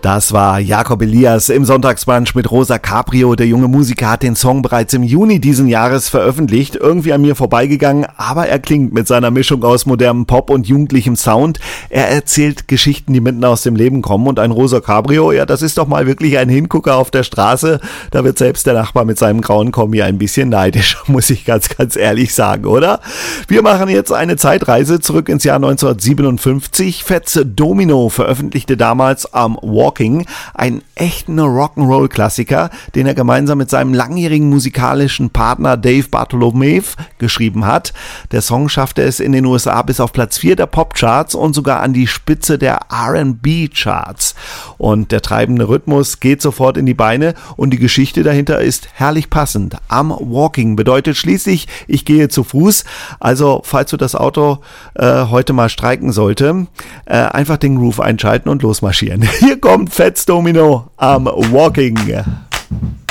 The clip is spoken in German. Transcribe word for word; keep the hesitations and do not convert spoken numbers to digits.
Das war Jakob Elias im Sonntagsbrunch mit Rosa Cabrio. Der junge Musiker hat den Song bereits im Juni diesen Jahres veröffentlicht. Irgendwie an mir vorbeigegangen, aber er klingt mit seiner Mischung aus modernem Pop und jugendlichem Sound. Er erzählt Geschichten, die mitten aus dem Leben kommen. Und ein Rosa Cabrio, ja, das ist doch mal wirklich ein Hingucker auf der Straße. Da wird selbst der Nachbar mit seinem grauen Kombi ein bisschen neidisch, muss ich ganz, ganz ehrlich sagen, oder? Wir machen jetzt eine Zeitreise zurück ins Jahr neunzehnhundertsiebenundfünfzig. Fats Domino veröffentlichte damals am Walking einen echten Rock'n'Roll-Klassiker, den er gemeinsam mit seinem langjährigen musikalischen Partner Dave Bartholomew geschrieben hat. Der Song schaffte es in den U S A bis auf Platz vier der Popcharts und sogar an die Spitze der R and B-Charts. Und der treibende Rhythmus geht sofort in die Beine und die Geschichte dahinter ist herrlich passend. Am Walking bedeutet schließlich, ich gehe zu Fuß. Also, falls du das Auto äh, heute mal streiken sollte, äh, einfach den Groove einschalten und losmarschieren. Hier kommt Fats Domino am Walking.